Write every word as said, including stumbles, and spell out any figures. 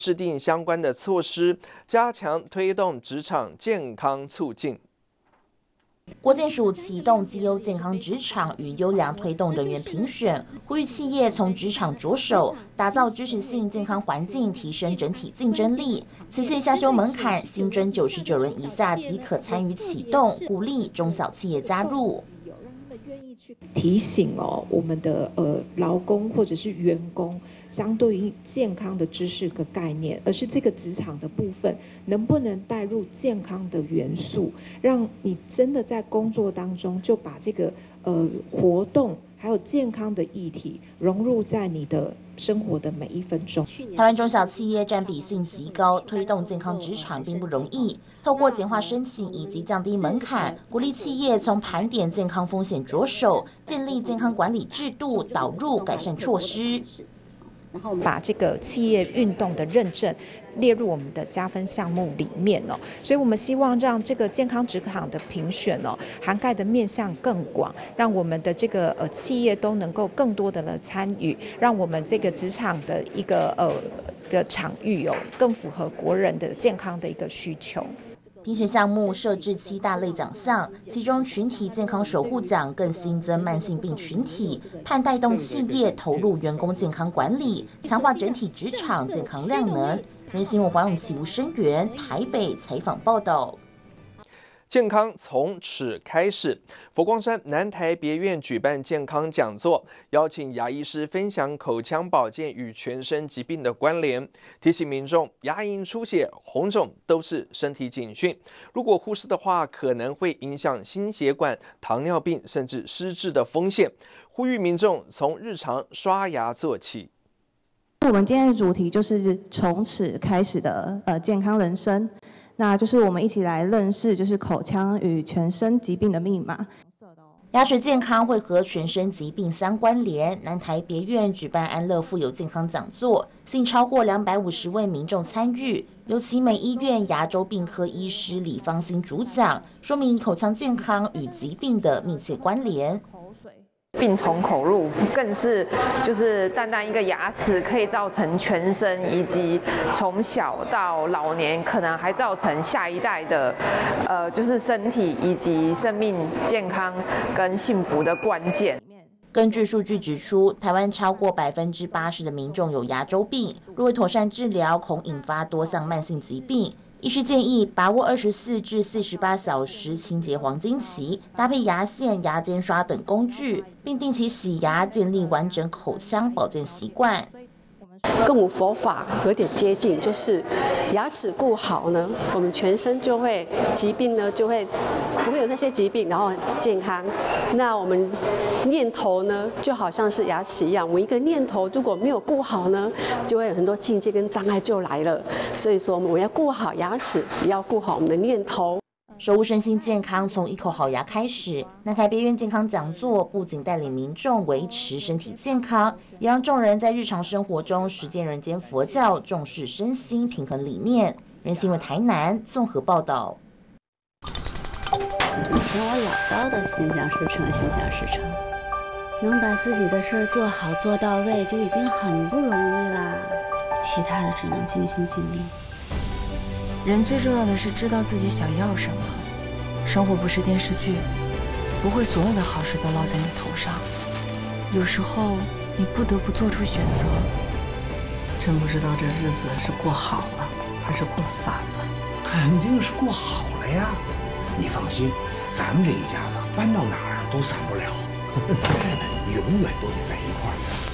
制定相关的措施，加强推动职场健康促进。 国健署启动绩优健康职场与优良推动人员评选，呼吁企业从职场着手，打造支持性健康环境，提升整体竞争力。此次下修门槛，新增九十九人以下即可参与启动，鼓励中小企业加入。 提醒哦，我们的呃劳工或者是员工，相对于健康的知识的概念，而是这个职场的部分能不能带入健康的元素，让你真的在工作当中就把这个呃活动还有健康的议题融入在你的生活的每一分钟。 台湾中小企业占比性极高，推动健康职场并不容易。透过简化申请以及降低门槛，鼓励企业从盘点健康风险着手，建立健康管理制度，导入改善措施。 然后把这个企业运动的认证列入我们的加分项目里面哦，所以我们希望让这个健康职场的评选哦，涵盖的面向更广，让我们的这个呃企业都能够更多的来参与，让我们这个职场的一个呃的场域哦，更符合国人的健康的一个需求。 评选项目设置七大类奖项，其中群体健康守护奖更新增慢性病群体，盼带动企业投入员工健康管理，强化整体职场健康量能。人新闻黄永琪、吴声源台北采访报道。 健康从齿开始，佛光山南台别院举办健康讲座，邀请牙医师分享口腔保健与全身疾病的关联，提醒民众牙龈出血、红肿都是身体警讯，如果忽视的话，可能会影响心血管、糖尿病甚至失智的风险。呼吁民众从日常刷牙做起。 我们今天的主题就是从齿开始的呃健康人生。那就是我们一起来认识，就是口腔与全身疾病的密码。 牙齿健康会和全身疾病相关联。南台别院举办安乐富有健康讲座，吸引超过两百五十位民众参与。由奇美医院牙周病科医师李芳兴主讲，说明口腔健康与疾病的密切关联。 病从口入，更是就是单单一个牙齿可以造成全身以及从小到老年，可能还造成下一代的，呃，就是身体以及生命健康跟幸福的关键。 根据数据指出，台湾超过百分之八十的民众有牙周病，若未妥善治疗，恐引发多项慢性疾病。医师建议把握二十四至四十八小时清洁黄金期，搭配牙线、牙间刷等工具，并定期洗牙，建立完整口腔保健习惯。 跟我们佛法有点接近，就是牙齿顾好呢，我们全身就会疾病呢就会不会有那些疾病，然后很健康。那我们念头呢，就好像是牙齿一样，我们一个念头如果没有顾好呢，就会有很多境界跟障碍就来了。所以说，我们要顾好牙齿，也要顾好我们的念头。 守护身心健康，从一口好牙开始。南台别院健康讲座不仅带领民众维持身体健康，也让众人在日常生活中实践人间佛教重视身心平衡理念。人新闻台南综合报道。 以前我老叨的心想事成，心想事成，能把自己的事儿做好做到位就已经很不容易啦，其他的只能尽心尽力。 人最重要的是知道自己想要什么。生活不是电视剧，不会所有的好事都落在你头上。有时候你不得不做出选择。 真不知道这日子是过好了还是过散了。 肯定是过好了呀！你放心，咱们这一家子搬到哪儿都散不了，永远都得在一块儿。